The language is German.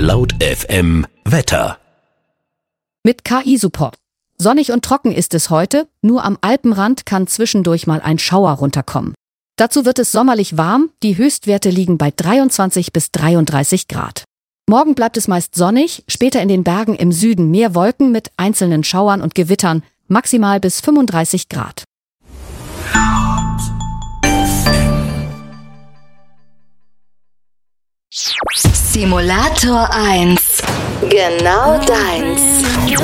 Laut FM Wetter. Mit KI-Support. Sonnig und trocken ist es heute, nur am Alpenrand kann zwischendurch mal ein Schauer runterkommen. Dazu wird es sommerlich warm, die Höchstwerte liegen bei 23 bis 33 Grad. Morgen bleibt es meist sonnig, später in den Bergen im Süden mehr Wolken mit einzelnen Schauern und Gewittern, maximal bis 35 Grad. Simulator 1. Genau deins.